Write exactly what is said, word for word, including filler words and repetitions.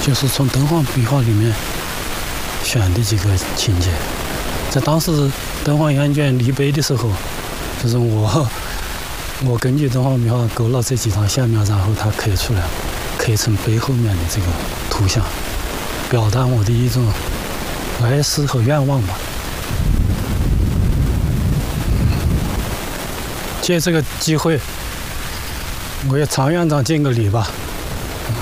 就是从敦煌壁画里面选的几个情节。在当时敦煌研卷立碑的时候，就是我我根据敦煌壁画勾了这几张线描，然后它刻出来，刻成碑后面的这个图像，表达我的一种哀思和愿望吧。借这个机会，我也常院长敬个礼吧。